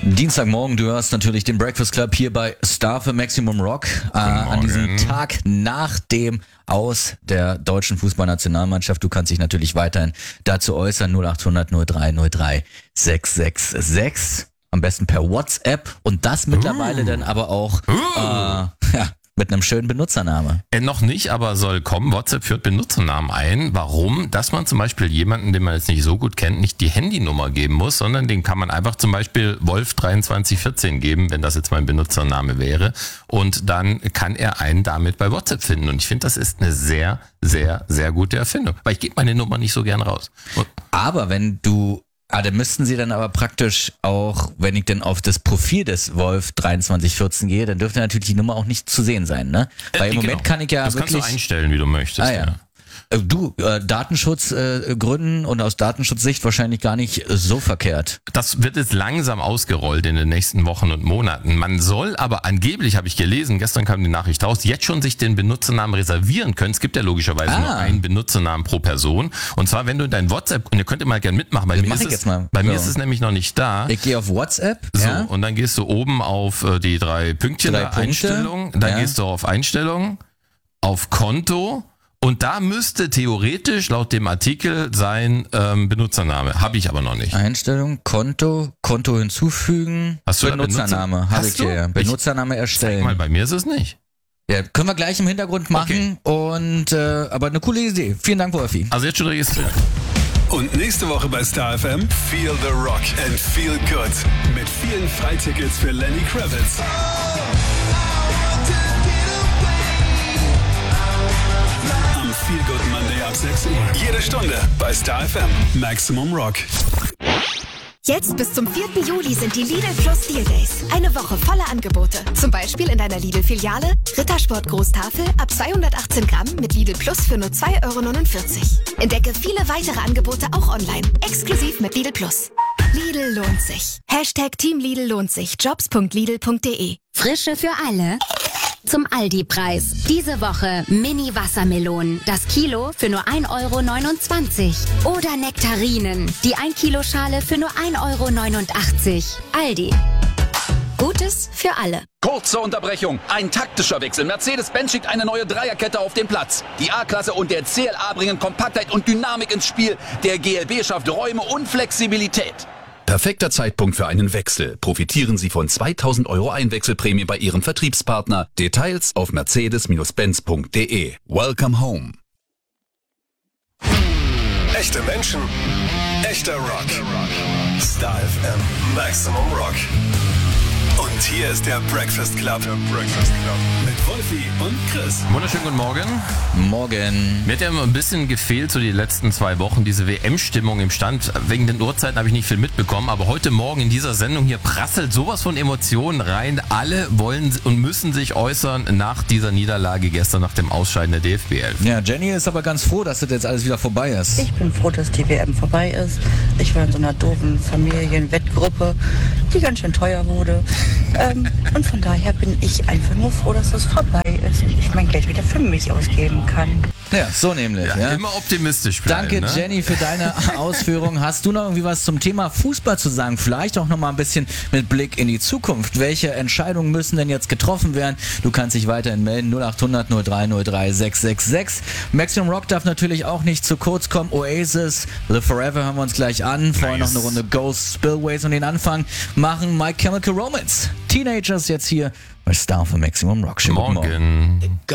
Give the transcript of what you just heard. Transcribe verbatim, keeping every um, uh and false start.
Dienstagmorgen, du hörst natürlich den Breakfast Club hier bei Star für Maximum Rock. Äh, an diesem Tag nach dem Aus der deutschen Fußballnationalmannschaft. Du kannst dich natürlich weiterhin dazu äußern. null acht hundert null drei null drei sechs sechs sechs. Am besten per WhatsApp und das mittlerweile uh. dann aber auch uh. äh, ja, mit einem schönen Benutzername. Äh, noch nicht, aber soll kommen. WhatsApp führt Benutzernamen ein. Warum? Dass man zum Beispiel jemanden, den man jetzt nicht so gut kennt, nicht die Handynummer geben muss, sondern den kann man einfach zum Beispiel Wolf dreiundzwanzig vierzehn geben, wenn das jetzt mein Benutzername wäre. Und dann kann er einen damit bei WhatsApp finden. Und ich finde, das ist eine sehr, sehr, sehr gute Erfindung. Weil ich gebe meine Nummer nicht so gern raus. Und aber wenn du... Ah, dann müssten sie dann aber praktisch auch, wenn ich dann auf das Profil des Wolf dreiundzwanzig vierzehn gehe, dann dürfte natürlich die Nummer auch nicht zu sehen sein, ne? Weil im genau. Moment kann ich ja das wirklich... Das kannst du einstellen, wie du möchtest. Ah, ja. Ja. Du, äh, Datenschutzgründen äh, und aus Datenschutzsicht wahrscheinlich gar nicht so verkehrt. Das wird jetzt langsam ausgerollt in den nächsten Wochen und Monaten. Man soll aber angeblich, habe ich gelesen, gestern kam die Nachricht raus, jetzt schon sich den Benutzernamen reservieren können. Es gibt ja logischerweise ah. nur einen Benutzernamen pro Person. Und zwar, wenn du in dein WhatsApp, und ihr könnt mal gerne mitmachen, bei, mir ist, es, bei so. mir ist es nämlich noch nicht da. Ich gehe auf WhatsApp. So, ja. Und dann gehst du oben auf äh, die drei Pünktchen drei der Einstellung. Dann ja. gehst du auf Einstellungen, auf Konto. Und da müsste theoretisch laut dem Artikel sein ähm, Benutzername. Habe ich aber noch nicht. Einstellung, Konto, Konto hinzufügen, Hast du Benutzername. Benutzer- Habe ich hier. Ja. Benutzername erstellen. Zeig mal, bei mir ist es nicht. Ja, können wir gleich im Hintergrund machen. Okay. Und äh, aber eine coole Idee. Vielen Dank, Wolfi. Also jetzt schon registriert. Und nächste Woche bei Star F M Feel the Rock and Feel Good mit vielen Freitickets für Lenny Kravitz. Feel Good Monday ab sechs Uhr. Jede Stunde bei Star F M. Maximum Rock. Jetzt bis zum vierten Juli sind die Lidl Plus Deal Days. Eine Woche voller Angebote. Zum Beispiel in deiner Lidl-Filiale Rittersport Großtafel ab zweihundertachtzehn Gramm mit Lidl Plus für nur zwei Euro neunundvierzig. Entdecke viele weitere Angebote auch online. Exklusiv mit Lidl Plus. Lidl lohnt sich. Hashtag Team Lidl lohnt sich. jobs punkt lidl punkt de. Frische für alle. Zum Aldi-Preis. Diese Woche Mini-Wassermelonen. Das Kilo für nur ein Euro neunundzwanzig. Oder Nektarinen. Die ein Kilo Schale für nur ein Euro neunundachtzig. Aldi. Gutes für alle. Kurze Unterbrechung. Ein taktischer Wechsel. Mercedes-Benz schickt eine neue Dreierkette auf den Platz. Die A-Klasse und der C L A bringen Kompaktheit und Dynamik ins Spiel. Der G L B schafft Räume und Flexibilität. Perfekter Zeitpunkt für einen Wechsel. Profitieren Sie von zweitausend Euro Einwechselprämie bei Ihrem Vertriebspartner. Details auf mercedes Benz punkt de. Welcome home. Echte Menschen, echter Rock. Star F M, Maximum Rock. Und hier ist der Breakfast Club. Der Breakfast Club. Mit Wolfi und Chris. Wunderschönen guten Morgen. Morgen. Mir hat ja immer ein bisschen gefehlt, so die letzten zwei Wochen, diese W M-Stimmung im Stand. Wegen den Uhrzeiten habe ich nicht viel mitbekommen, aber heute Morgen in dieser Sendung hier prasselt sowas von Emotionen rein. Alle wollen und müssen sich äußern nach dieser Niederlage gestern, nach dem Ausscheiden der D F B elf. Ja, Jenny ist aber ganz froh, dass das jetzt alles wieder vorbei ist. Ich bin froh, dass die W M vorbei ist. Ich war in so einer doofen Familienwettgruppe, die ganz schön teuer wurde. ähm, und von daher bin ich einfach nur froh, dass es vorbei ist und ich mein Geld wieder für mich ausgeben kann. Ja, so nämlich. Ja, ja. Immer optimistisch bleiben. Danke, ne? Jenny, für deine Ausführungen. Hast du noch irgendwie was zum Thema Fußball zu sagen? Vielleicht auch noch mal ein bisschen mit Blick in die Zukunft. Welche Entscheidungen müssen denn jetzt getroffen werden? Du kannst dich weiterhin melden. null acht hundert null drei null drei sechs sechs sechs. Maximum Rock darf natürlich auch nicht zu kurz kommen. Oasis, Live Forever hören wir uns gleich an. Vorher Nice. noch eine Runde Ghost, Spillways und den Anfang machen My Chemical Romance. Teenagers jetzt hier bei Star für Maximum Rock. Schönen guten Morgen. Morgen.